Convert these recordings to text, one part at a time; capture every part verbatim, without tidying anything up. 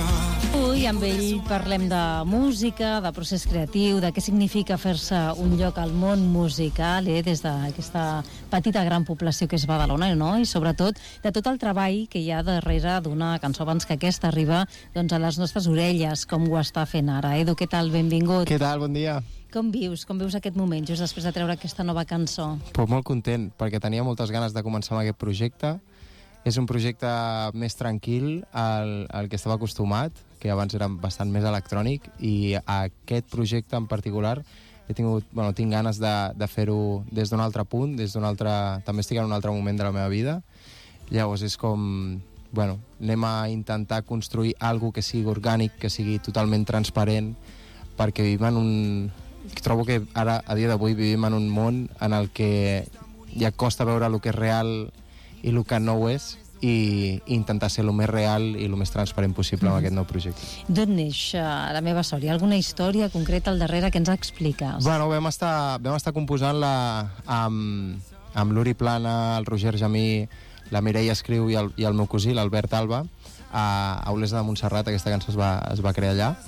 Avui amb ell parlem de música, de procés creatiu, de què significa fer-se un lloc al món musical, eh, des d'aquesta petita gran població que és Badalona, no? I sobretot de tot el treball que hi ha darrere d'una cançó abans que aquesta arriba, doncs, a les nostres orelles, com ho està fent ara. Edu, què tal? Benvingut. Què tal? Bon dia. Com vius? Com vius aquest moment, just després de treure aquesta nova cançó? Pues molt content, perquè tenia moltes ganes de començar amb aquest projecte. És un projecte més tranquil al, al que estava acostumat, que abans era bastant més electrònic, i aquest projecte en particular he tingut, bueno, tinc ganes de, de fer-ho des d'un altre punt, des d'un altre... també estic en un altre moment de la meva vida. Llavors és com... bueno, anem a intentar construir alguna que sigui orgànic, que sigui totalment transparent, perquè vivim en un... Trobo que ara, a dia d'avui, vivim en un món en el que ja costa veure el que és real i el que no ho és, i intentar ser el més real i el més transparent possible amb mm. aquest nou projecte. D'on neix uh, la meva sort? Hi ha alguna història concreta al darrere que ens expliques? Bueno, vam estar, vam estar composant-la amb, amb l'Uri Plana, el Roger Jamí, la Mireia Escriu i el, i el meu cosí, l'Albert Alba, a, a Olesa de Montserrat. Aquesta cançó es va, es va crear allà.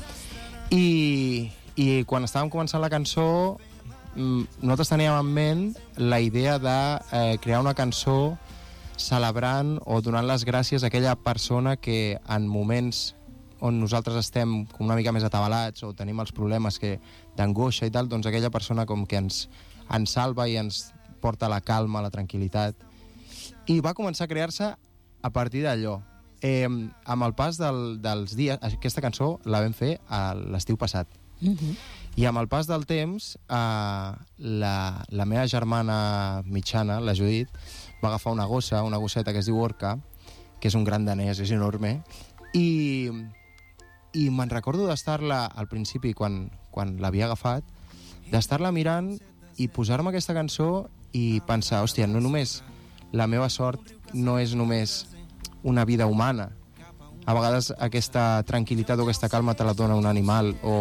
I, i quan estàvem començant la cançó, nosaltres teníem en ment la idea de eh, crear una cançó celebrant o donant les gràcies a aquella persona que en moments on nosaltres estem com una mica més atabalats o tenim els problemes que d'angoixa i tal, doncs aquella persona com que ens, ens salva i ens porta la calma, la tranquil·litat. I va començar a crear-se a partir d'allò. Eh, amb el pas del, dels dies, aquesta cançó la vam fer a l'estiu passat. Uh-huh. I amb el pas del temps, eh, la, la meva germana mitjana, la Judit, va agafar una gossa, una gosseta que es diu Orca, que és un gran danès, és enorme, i, i me'n recordo d'estar-la, al principi, quan, quan l'havia agafat, d'estar-la mirant i posar-me aquesta cançó i pensar, hòstia, no només la meva sort no és només una vida humana. A vegades aquesta tranquil·litat o aquesta calma te la dona un animal o